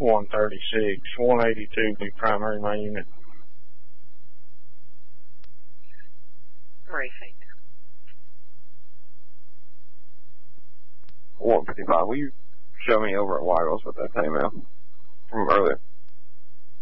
136. 182 be primary my unit. Racing. 155. Will you show me over at Wiggles what that came out from earlier?